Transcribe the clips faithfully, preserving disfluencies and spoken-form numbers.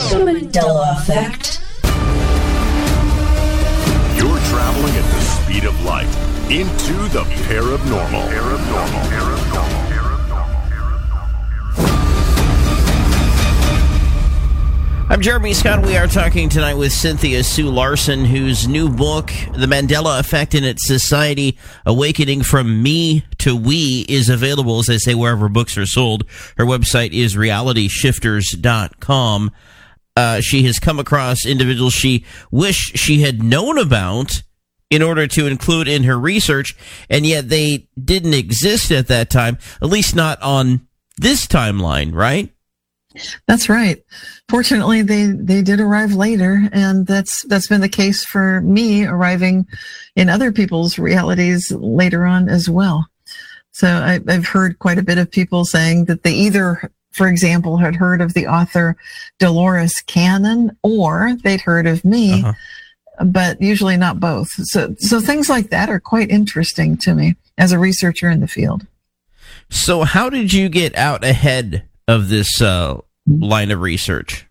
The Mandela Effect. You're traveling at the speed of light into the paranormal. Paranormal. Paranormal. I'm Jeremy Scott. We are talking tonight with Cynthia Sue Larson, whose new book, The Mandela Effect in Its Society, Awakening from Me to We, is available, as they say, wherever books are sold. Her website is reality shifters dot com. Uh, she has come across individuals she wished she had known about in order to include in her research, and yet they didn't exist at that time, at least not on this timeline, right? That's right. Fortunately, they, they did arrive later, and that's that's been the case for me arriving in other people's realities later on as well. So I, I've heard quite a bit of people saying that they either, for example, had heard of the author Dolores Cannon, or they'd heard of me, uh-huh. but usually not both. So so things like that are quite interesting to me as a researcher in the field. So how did you get out ahead of this uh, line of research?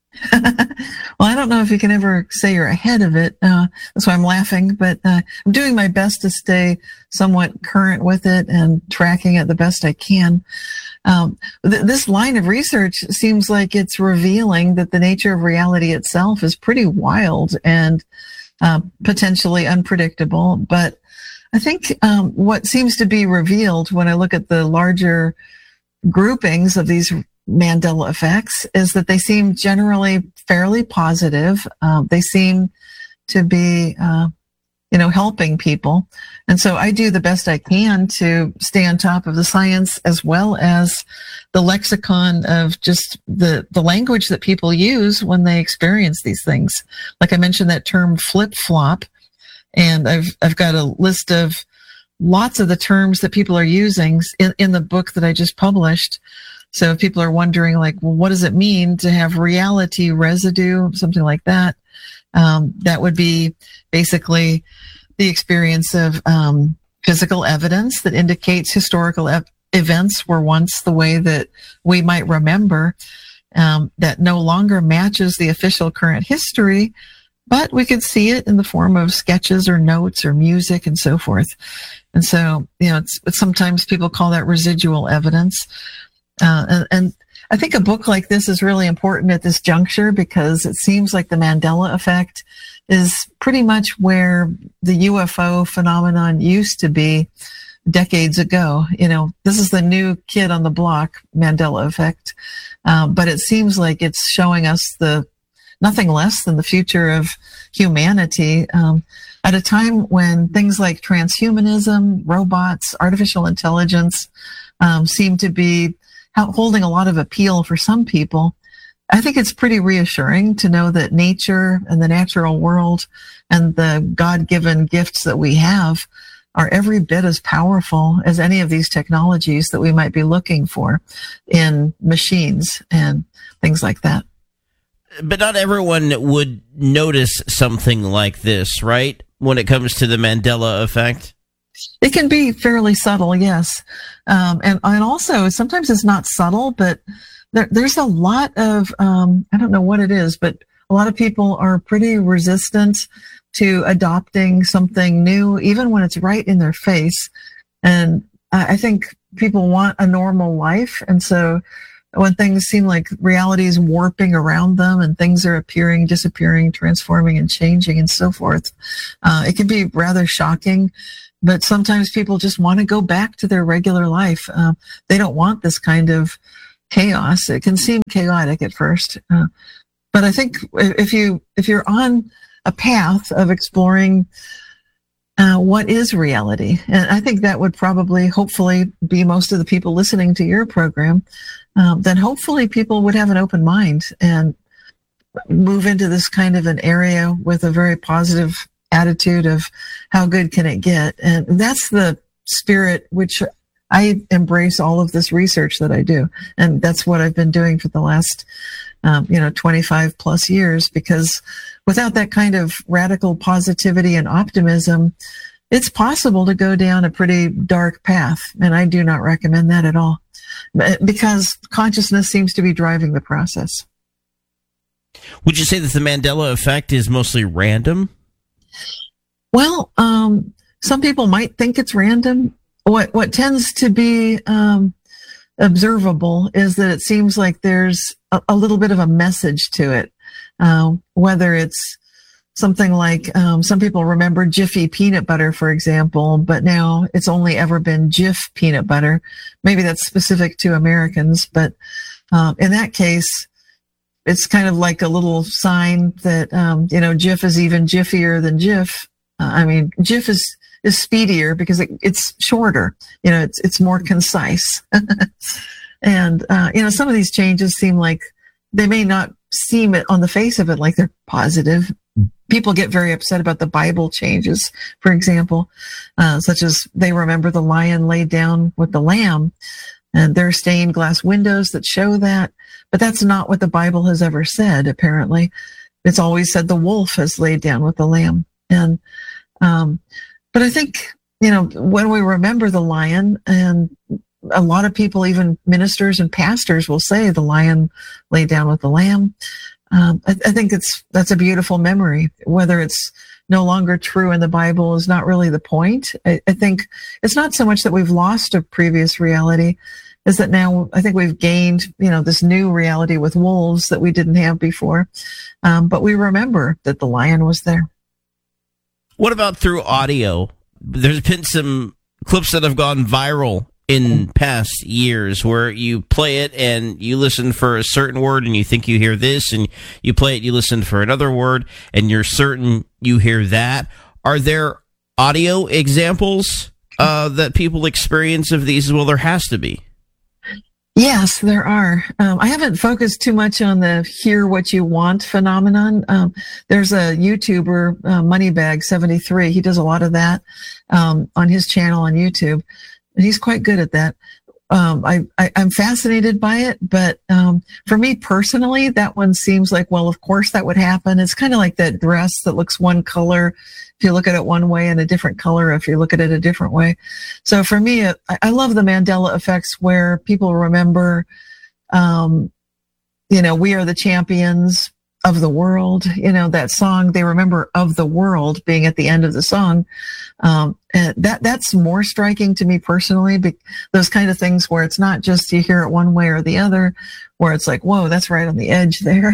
Well, I don't know if you can ever say you're ahead of it. Uh, that's why I'm laughing, but uh, I'm doing my best to stay somewhat current with it and tracking it the best I can. Um, th- this line of research seems like it's revealing that the nature of reality itself is pretty wild and uh, potentially unpredictable. But I think um, what seems to be revealed when I look at the larger groupings of these Mandela effects is that they seem generally fairly positive. Uh, they seem to be, uh, you know, helping people. And so I do the best I can to stay on top of the science as well as the lexicon of just the, the language that people use when they experience these things. Like I mentioned that term flip-flop, and I've, I've got a list of lots of the terms that people are using in, in the book that I just published. So if people are wondering, like, well, what does it mean to have reality residue, something like that? Um, that would be basically the experience of um, physical evidence that indicates historical ev- events were once the way that we might remember, um, that no longer matches the official current history, but we could see it in the form of sketches or notes or music and so forth. And so, you know, it's, it's sometimes people call that residual evidence. Uh, and, and I think a book like this is really important at this juncture because it seems like the Mandela effect is pretty much where the U F O phenomenon used to be decades ago. You know, this is the new kid on the block, Mandela effect. Um, but it seems like it's showing us the nothing less than the future of humanity um, at a time when things like transhumanism, robots, artificial intelligence um, seem to be holding a lot of appeal for some people. I think it's pretty reassuring to know that nature and the natural world and the God-given gifts that we have are every bit as powerful as any of these technologies that we might be looking for in machines and things like that. But not everyone would notice something like this, right? When it comes to the Mandela effect? It can be fairly subtle, yes. Um, and, and also, sometimes it's not subtle, but there, there's a lot of, um, I don't know what it is, but a lot of people are pretty resistant to adopting something new, even when it's right in their face. And I, I think people want a normal life. And so when things seem like reality is warping around them and things are appearing, disappearing, transforming, and changing and so forth, uh, it can be rather shocking. But sometimes people just want to go back to their regular life. Uh, they don't want this kind of chaos. It can seem chaotic at first. Uh, but I think if you, if you're on a path of exploring uh, what is reality, and I think that would probably, hopefully, be most of the people listening to your program, um, then hopefully people would have an open mind and move into this kind of an area with a very positive attitude of how good can it get. And that's the spirit which I embrace all of this research that I do. And that's what I've been doing for the last, um, you know, twenty-five plus years, because without that kind of radical positivity and optimism, it's possible to go down a pretty dark path. And I do not recommend that at all, because consciousness seems to be driving the process. Would you say that the Mandela effect is mostly random? Well, um, some people might think it's random. What what tends to be um, observable is that it seems like there's a, a little bit of a message to it, uh, whether it's something like um, some people remember Jiffy peanut butter, for example, but now it's only ever been Jif peanut butter. Maybe that's specific to Americans, but um, in that case, it's kind of like a little sign that, um, you know, Jif is even jiffier than Jif. Uh, I mean, Jif is, is speedier because it, it's shorter. You know, it's it's more concise. And, uh, you know, some of these changes seem like they may not seem it on the face of it like they're positive. People get very upset about the Bible changes, for example, uh, such as they remember the lion laid down with the lamb. And there are stained glass windows that show that. But that's not what the Bible has ever said, apparently. It's always said the wolf has laid down with the lamb. And, um, but I think, you know, when we remember the lion, and a lot of people, even ministers and pastors, will say the lion laid down with the lamb. Um, I, I think it's, that's a beautiful memory. Whether it's no longer true in the Bible is not really the point. I, I think it's not so much that we've lost a previous reality, is that now I think we've gained, you know, this new reality with wolves that we didn't have before. Um, but we remember that the lion was there. What about through audio? There's been some clips that have gone viral in past years where you play it and you listen for a certain word and you think you hear this, and you play it, you listen for another word and you're certain you hear that. Are there audio examples uh, that people experience of these as well? There has to be. Yes, there are. Um, I haven't focused too much on the hear what you want phenomenon. Um, there's a YouTuber, uh, Moneybag seventy-three. He does a lot of that um, on his channel on YouTube. And he's quite good at that. Um, I, I, I'm fascinated by it, but um, for me personally, that one seems like, well, of course that would happen. It's kind of like that dress that looks one color if you look at it one way, and a different color if you look at it a different way. So for me, I, I love the Mandela effects where people remember, um, you know, we are the champions of the world, you know, that song, they remember of the world being at the end of the song. Um, and that, that's more striking to me personally, be, those kind of things where it's not just you hear it one way or the other, where it's like, whoa, that's right on the edge there.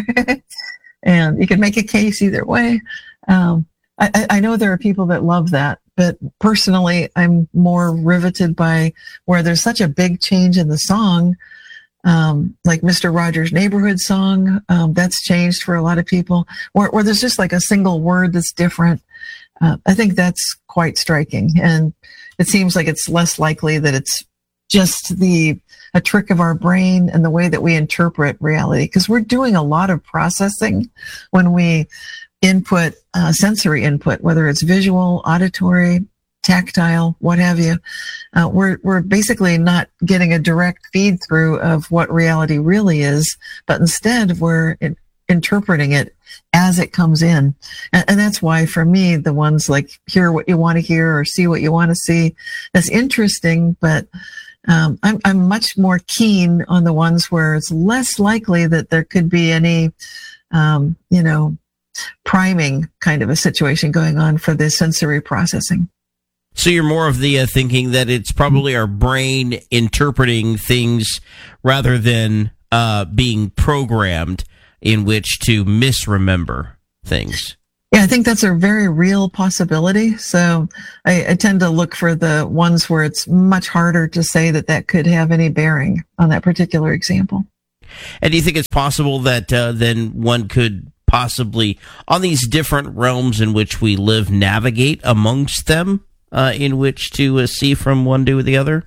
And you can make a case either way. Um, I, I know there are people that love that, but personally, I'm more riveted by where there's such a big change in the song. Um, like Mister Rogers' Neighborhood song, um, that's changed for a lot of people, where, where there's just like a single word that's different. Uh, I think that's quite striking. And it seems like it's less likely that it's just the a trick of our brain and the way that we interpret reality, because we're doing a lot of processing when we input uh, sensory input, whether it's visual, auditory, tactile, what have you. Uh, we're we're basically not getting a direct feed through of what reality really is, but instead we're in, interpreting it as it comes in. And, and that's why, for me, the ones like hear what you want to hear or see what you want to see, that's interesting, but um, I'm, I'm much more keen on the ones where it's less likely that there could be any, um, you know, priming kind of a situation going on for the sensory processing. So you're more of the uh, thinking that it's probably our brain interpreting things rather than uh, being programmed in which to misremember things. Yeah, I think that's a very real possibility. So I, I tend to look for the ones where it's much harder to say that that could have any bearing on that particular example. And do you think it's possible that uh, then one could possibly, on these different realms in which we live, navigate amongst them? Uh, in which to uh, see from one to the other?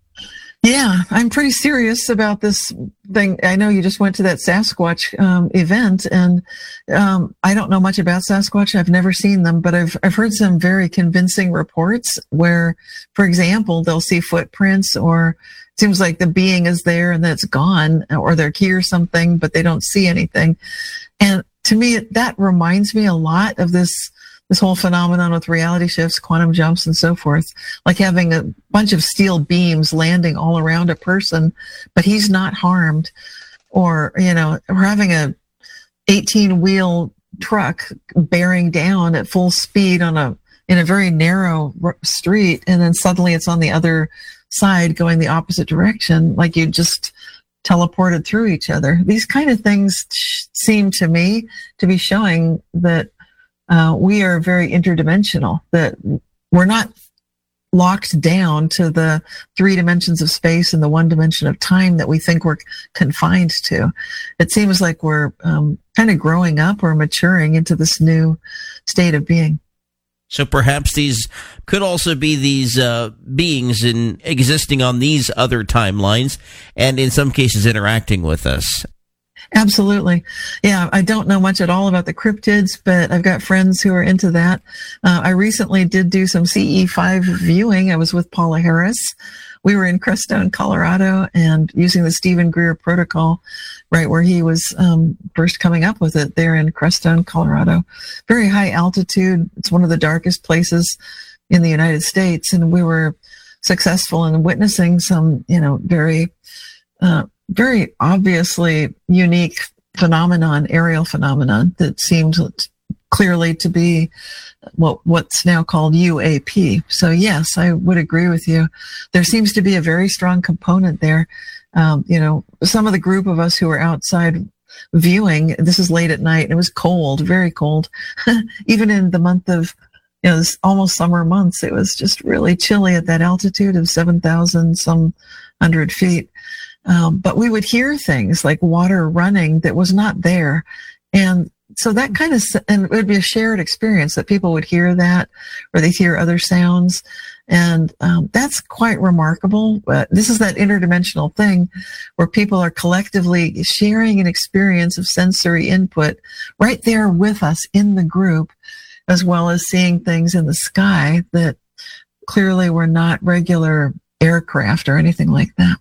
Yeah, I'm pretty serious about this thing. I know you just went to that Sasquatch um, event, and um, I don't know much about Sasquatch. I've never seen them, but I've I've heard some very convincing reports where, for example, they'll see footprints, or it seems like the being is there and then it's gone, or they're here or something, but they don't see anything. And to me, that reminds me a lot of this this whole phenomenon with reality shifts, quantum jumps, and so forth, like having a bunch of steel beams landing all around a person, but he's not harmed, or, you know, or having a eighteen-wheel truck bearing down at full speed on a in a very narrow street, and then suddenly it's on the other side going the opposite direction, like you just teleported through each other. These kind of things seem to me to be showing that uh, we are very interdimensional, that we're not locked down to the three dimensions of space and the one dimension of time that we think we're confined to. It seems like we're um, kind of growing up or maturing into this new state of being. So perhaps these could also be these uh, beings in existing on these other timelines, and in some cases interacting with us. Absolutely. Yeah, I don't know much at all about the cryptids, but I've got friends who are into that. Uh, I recently did do some C E five viewing. I was with Paula Harris. We were in Crestone, Colorado, and using the Stephen Greer protocol, right where he was um, first coming up with it, there in Crestone, Colorado. Very high altitude. It's one of the darkest places in the United States, and we were successful in witnessing some, you know, very, uh, very obviously unique phenomenon, aerial phenomenon that seemed clearly to be what what's now called U A P. So yes, I would agree with you. There seems to be a very strong component there. Um, you know, some of the group of us who were outside viewing, this is late at night, and it was cold, very cold. Even in the month of, you know, this almost summer months, it was just really chilly at that altitude of seven thousand some hundred feet. Um, but we would hear things like water running that was not there. And so that kind of, and it would be a shared experience that people would hear that, or they hear other sounds. And um, that's quite remarkable. But this is that interdimensional thing where people are collectively sharing an experience of sensory input right there with us in the group, as well as seeing things in the sky that clearly were not regular aircraft or anything like that.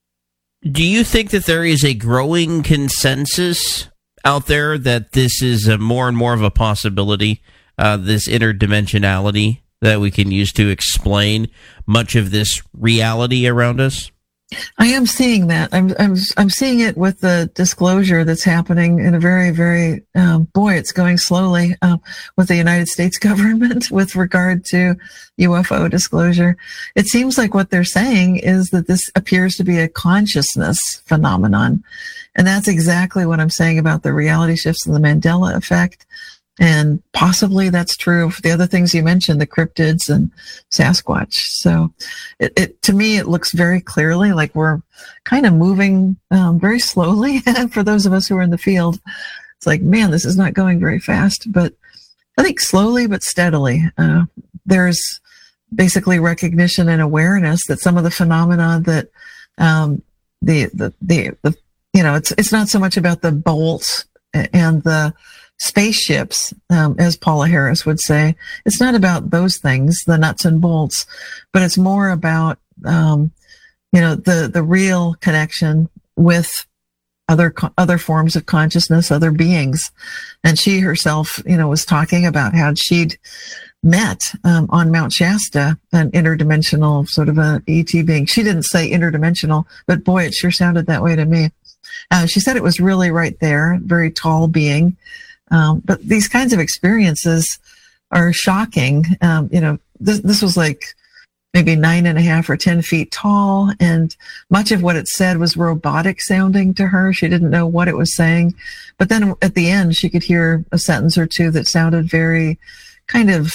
Do you think that there is a growing consensus out there that this is a more and more of a possibility, uh, this interdimensionality that we can use to explain much of this reality around us? I am seeing that. I'm I'm I'm seeing it with the disclosure that's happening in a very, very um, boy. It's going slowly uh, with the United States government with regard to U F O disclosure. It seems like what they're saying is that this appears to be a consciousness phenomenon, and that's exactly what I'm saying about the reality shifts and the Mandela effect. And possibly that's true for the other things you mentioned, the cryptids and Sasquatch. So it, it to me, it looks very clearly like we're kind of moving um, very slowly. For those of us who are in the field, it's like, man, this is not going very fast. But I think slowly but steadily, uh, there's basically recognition and awareness that some of the phenomena that um, the, the, the, the, you know, it's, it's not so much about the bolts and the spaceships, um, as Paula Harris would say. It's not about those things, the nuts and bolts, but it's more about, um, you know, the, the real connection with other, other forms of consciousness, other beings. And she herself, you know, was talking about how she'd met, um, on Mount Shasta, an interdimensional sort of a E T being. She didn't say interdimensional, but boy, it sure sounded that way to me. Uh, she said it was really right there, very tall being. Um, but these kinds of experiences are shocking. Um, you know, this, this was like maybe nine and a half or ten feet tall, and much of what it said was robotic sounding to her. She didn't know what it was saying. But then at the end, she could hear a sentence or two that sounded very kind of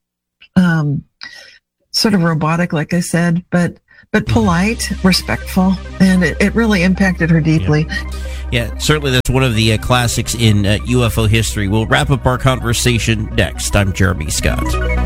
um, sort of robotic, like I said, but but polite, respectful, and it, it really impacted her deeply. Yeah. Yeah, certainly that's one of the uh, classics in uh, U F O history. We'll wrap up our conversation next. I'm Jeremy Scott.